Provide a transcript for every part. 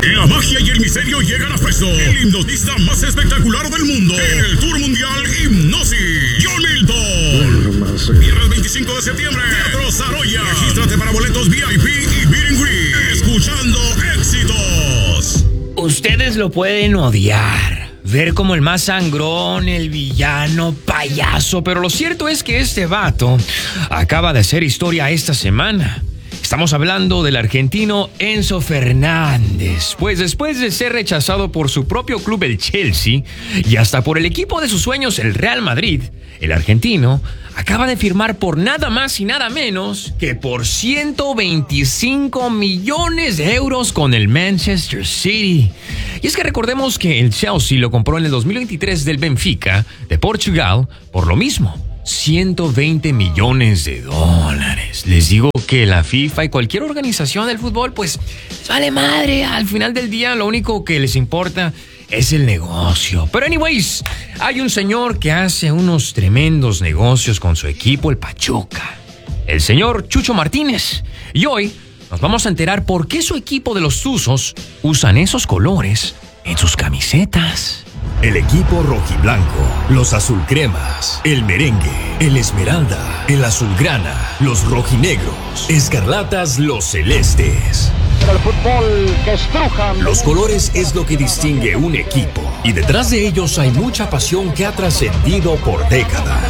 La magia y el misterio llegan a Fresno. El hipnotista más espectacular del mundo. En el Tour Mundial Hipnosis. John Milton. Viernes 25 de septiembre. Teatro Saroya. Regístrate para boletos VIP y Meet and Greet. Escuchando éxitos. Ustedes lo pueden odiar, ver como el más sangrón, el villano, payaso, pero lo cierto es que este vato acaba de hacer historia esta semana. Estamos hablando del argentino Enzo Fernández, pues después de ser rechazado por su propio club, el Chelsea, y hasta por el equipo de sus sueños, el Real Madrid, el argentino acaba de firmar por nada más y nada menos que por 125 millones de euros con el Manchester City. Y es que recordemos que el Chelsea lo compró en el 2023 del Benfica, de Portugal, por lo mismo, 120 millones de dólares. Les digo que la FIFA y cualquier organización del fútbol, pues, vale madre. Al final del día, lo único que les importa es el negocio. Pero anyways, hay un señor que hace unos tremendos negocios con su equipo, el Pachuca. El señor Chucho Martínez. Y hoy nos vamos a enterar por qué su equipo de los Tuzos usan esos colores en sus camisetas. El equipo rojiblanco, los azulcremas, el merengue, el esmeralda, el azulgrana, los rojinegros, escarlatas, los celestes. El fútbol que estrujan. Los colores es lo que distingue un equipo, y detrás de ellos hay mucha pasión que ha trascendido por décadas.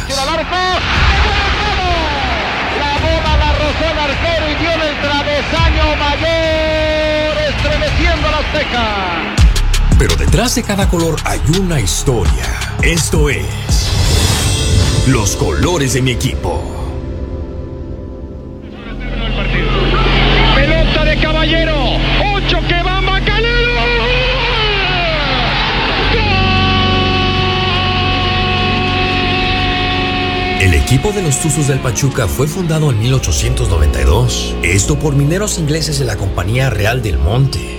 La bola la rozó el arquero y dio en el travesaño mayor, estremeciendo a la Azteca. Pero detrás de cada color hay una historia. Esto es los colores de mi equipo. Pelota de Caballero, 8 que va Macalero. El equipo de los Tuzos del Pachuca fue fundado en 1892. Esto por mineros ingleses de la Compañía Real del Monte.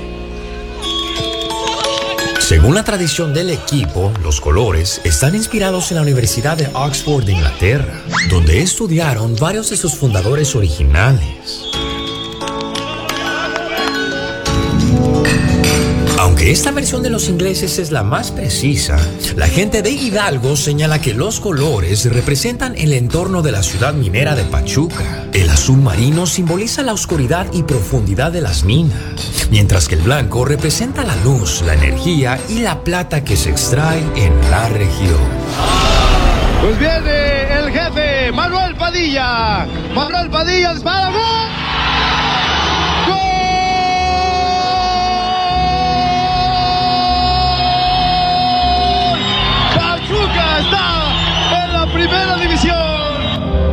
Según la tradición del equipo, los colores están inspirados en la Universidad de Oxford de Inglaterra, donde estudiaron varios de sus fundadores originales. Aunque esta versión de los ingleses es la más precisa, la gente de Hidalgo señala que los colores representan el entorno de la ciudad minera de Pachuca. El azul marino simboliza la oscuridad y profundidad de las minas, mientras que el blanco representa la luz, la energía y la plata que se extrae en la región. Pues viene el jefe, Manuel Padilla. Manuel Padilla dispara. ¡Gol! Pachuca está en la primera división.